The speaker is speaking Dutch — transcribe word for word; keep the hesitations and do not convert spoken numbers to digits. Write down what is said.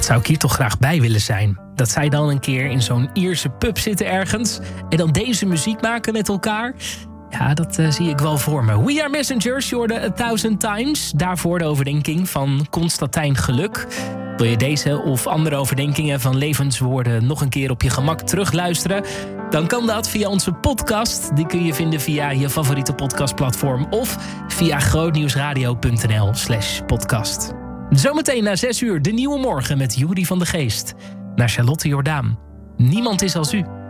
Wat zou ik hier toch graag bij willen zijn? Dat zij dan een keer in zo'n Ierse pub zitten ergens en dan deze muziek maken met elkaar. Ja, dat uh, zie ik wel voor me. We Are Messengers, je hoorde A Thousand Times. Daarvoor de overdenking van Constantijn Geluk. Wil je deze of andere overdenkingen van levenswoorden nog een keer op je gemak terugluisteren? Dan kan dat via onze podcast. Die kun je vinden via je favoriete podcastplatform of via grootnieuwsradio.nl slash podcast. Zometeen na zes uur de Nieuwe Morgen met Juri van de Geest. Naar Charlotte Jordaan. Niemand is als u.